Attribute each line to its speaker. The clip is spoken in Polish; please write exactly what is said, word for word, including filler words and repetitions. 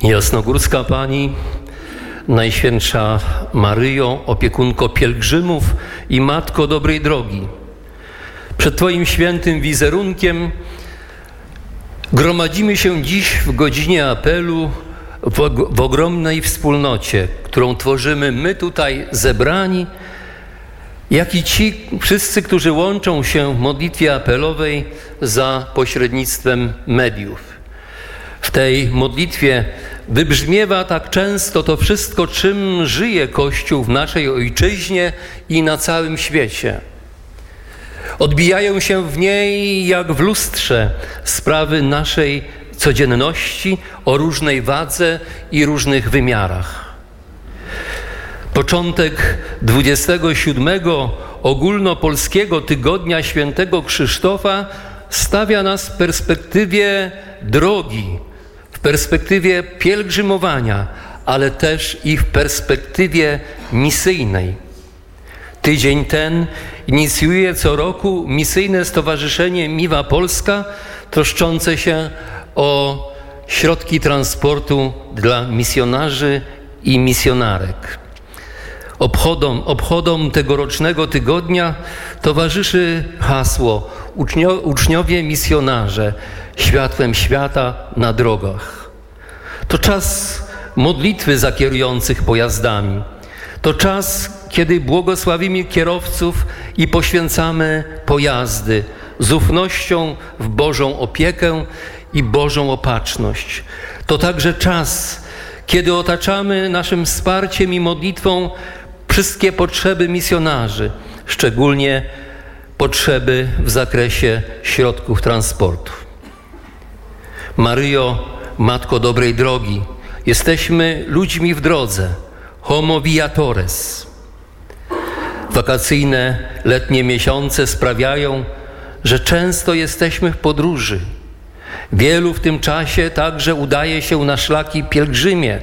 Speaker 1: Jasnogórska Pani, Najświętsza Maryjo, opiekunko pielgrzymów i Matko dobrej drogi, przed Twoim świętym wizerunkiem gromadzimy się dziś w godzinie apelu w, w ogromnej wspólnocie, którą tworzymy my tutaj zebrani, jak i ci wszyscy, którzy łączą się w modlitwie apelowej za pośrednictwem mediów. W tej modlitwie wybrzmiewa tak często to wszystko, czym żyje Kościół w naszej ojczyźnie i na całym świecie. Odbijają się w niej jak w lustrze sprawy naszej codzienności o różnej wadze i różnych wymiarach. Początek dwudziestego siódmego ogólnopolskiego Tygodnia Świętego Krzysztofa stawia nas w perspektywie drogi, w perspektywie pielgrzymowania, ale też i w perspektywie misyjnej. Tydzień ten inicjuje co roku misyjne stowarzyszenie Miła Polska, troszczące się o środki transportu dla misjonarzy i misjonarek. Obchodom, obchodom tegorocznego tygodnia towarzyszy hasło Ucznio, uczniowie misjonarze, światłem świata na drogach. To czas modlitwy za kierujących pojazdami. To czas, kiedy błogosławimy kierowców i poświęcamy pojazdy z ufnością w Bożą opiekę i Bożą opatrzność. To także czas, kiedy otaczamy naszym wsparciem i modlitwą wszystkie potrzeby misjonarzy, szczególnie potrzeby w zakresie środków transportu. Maryjo, Matko dobrej drogi, jesteśmy ludźmi w drodze, homo viatores. Wakacyjne, letnie miesiące sprawiają, że często jesteśmy w podróży. Wielu w tym czasie także udaje się na szlaki pielgrzymie,